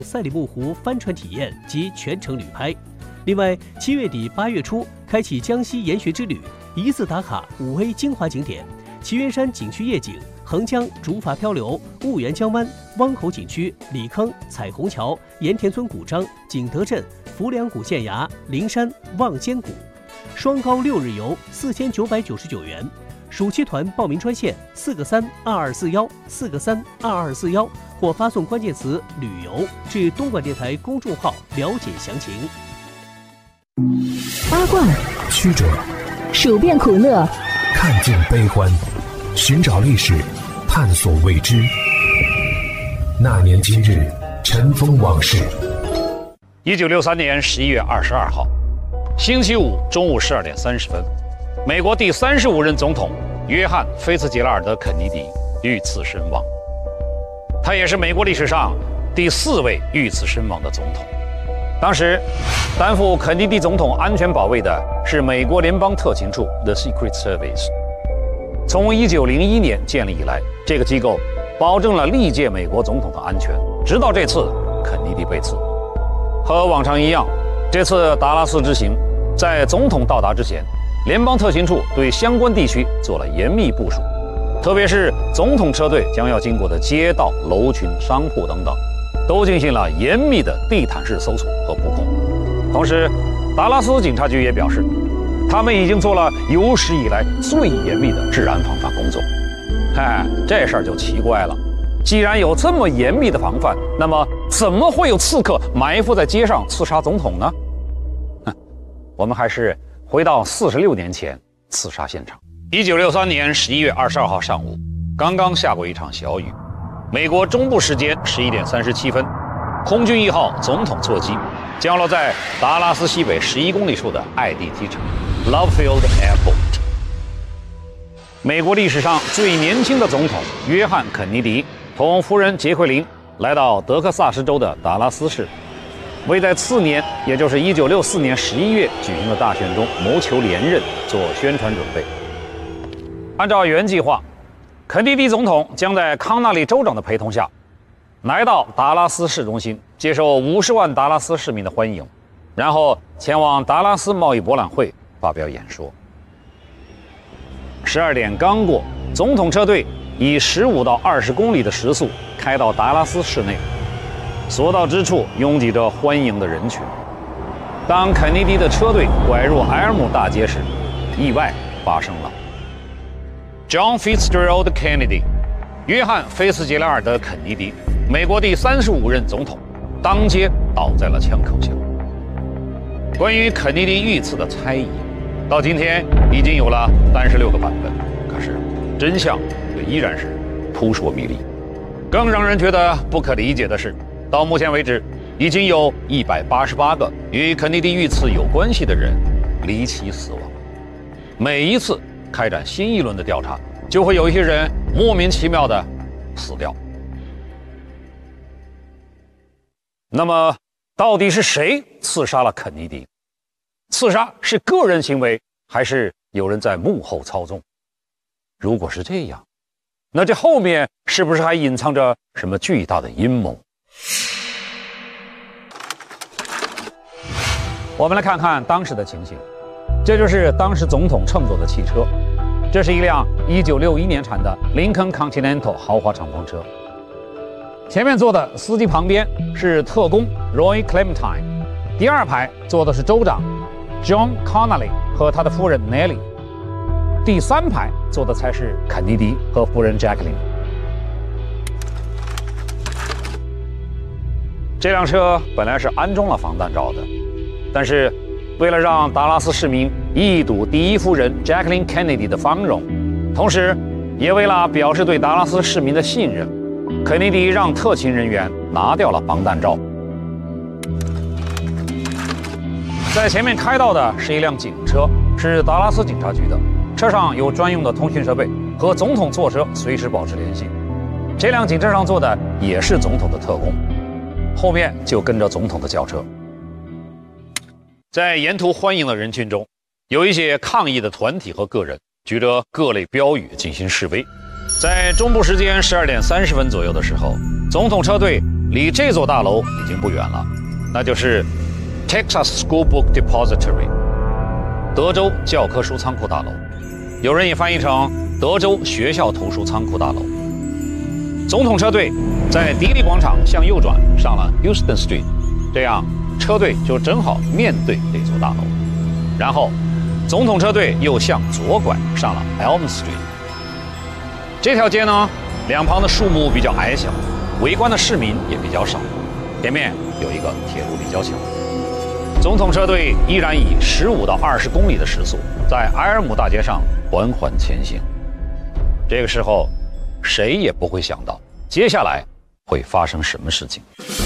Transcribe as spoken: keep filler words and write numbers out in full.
赛里木湖帆船体验及全程旅拍。另外，七月底八月初开启江西研学之旅，一次打卡五 A 精华景点：祁园山景区夜景、横江竹筏漂流、婺源江湾、汪口景区、李坑、彩虹桥、盐田村古章、景德镇、浮梁谷县崖、灵山、望仙谷。双高六日游四千九百九十九元。暑期团报名专线四个三二二四幺四个三二二四幺，或发送关键词“旅游”至东莞电台公众号了解详情。 八卦、 曲折、 数遍苦乐， 看尽悲欢，寻找历史，探索未知。那年今日，尘封往事。 一九六三年十一月二十二号，星期五中午十二点三十分，美国第三十五任总统约翰·菲茨杰拉尔德·肯尼迪遇刺身亡。他也是美国历史上第四位遇刺身亡的总统。当时，担负肯尼迪总统安全保卫的是美国联邦特勤处 The Secret Service。从一九零一年建立以来，这个机构保证了历届美国总统的安全，直到这次肯尼迪被刺。和往常一样，这次达拉斯之行，在总统到达之前，联邦特勤处对相关地区做了严密部署，特别是总统车队将要经过的街道、楼群、商铺等等，都进行了严密的地毯式搜索和布控。同时，达拉斯警察局也表示，他们已经做了有史以来最严密的治安防范工作。嗨，这事儿就奇怪了，既然有这么严密的防范，那么怎么会有刺客埋伏在街上刺杀总统呢？哼，我们还是回到四十六年前刺杀现场。一九六三年十一月二十二号上午，刚刚下过一场小雨。美国中部时间十一点三十七分，空军一号总统座机降落在达拉斯西北十一公里处的艾蒂机场 Love Field Airport。美国历史上最年轻的总统约翰·肯尼迪同夫人杰奎琳来到德克萨斯州的达拉斯市，为在次年，也就是一九六四年十一月举行的大选中谋求连任做宣传准备。按照原计划，肯尼迪总统将在康纳利州长的陪同下，来到达拉斯市中心，接受五十万达拉斯市民的欢迎，然后前往达拉斯贸易博览会发表演说。十二点刚过，总统车队以十五到二十公里的时速开到达拉斯市内，所到之处拥挤着欢迎的人群。当肯尼迪的车队拐入埃尔姆大街时，意外发生了。John Fitzgerald Kennedy， 约翰·菲茨杰拉尔德·肯尼迪，美国第三十五任总统，当街倒在了枪口下。关于肯尼迪遇刺的猜疑，到今天已经有了三十六个版本，可是真相却依然是扑朔迷离。更让人觉得不可理解的是，到目前为止，已经有一百八十八个与肯尼迪遇刺有关系的人离奇死亡。每一次开展新一轮的调查，就会有一些人莫名其妙的死掉。那么，到底是谁刺杀了肯尼迪？刺杀是个人行为，还是有人在幕后操纵？如果是这样，那这后面是不是还隐藏着什么巨大的阴谋？我们来看看当时的情形。这就是当时总统乘坐的汽车，这是一辆一九六一年产的林肯 Continental 豪华敞篷车。前面坐的司机旁边是特工 Roy Clementine， 第二排坐的是州长 John Connally 和他的夫人 Nellie， 第三排坐的才是肯尼迪和夫人 Jacqueline。 这辆车本来是安装了防弹罩的，但是为了让达拉斯市民一睹第一夫人 Jacqueline Kennedy 的芳容，同时也为了表示对达拉斯市民的信任，肯尼迪让特勤人员拿掉了防弹罩。在前面开道的是一辆警车，是达拉斯警察局的，车上有专用的通讯设备，和总统坐车随时保持联系。这辆警车上坐的也是总统的特工，后面就跟着总统的轿车。在沿途欢迎的人群中，有一些抗议的团体和个人举着各类标语进行示威。在中部时间十二点三十分左右的时候，总统车队离这座大楼已经不远了，那就是 Texas School Book Depository 德州教科书仓库大楼，有人也翻译成德州学校图书仓库大楼。总统车队在迪利广场向右转上了 Houston Street， 这样车队就正好面对这座大楼。然后总统车队又向左拐上了 Elm Street。这条街呢，两旁的树木比较矮小，围观的市民也比较少，前面有一个铁路立交桥。总统车队依然以十五到二十公里的时速在埃尔姆大街上缓缓前行。这个时候，谁也不会想到接下来会发生什么事情。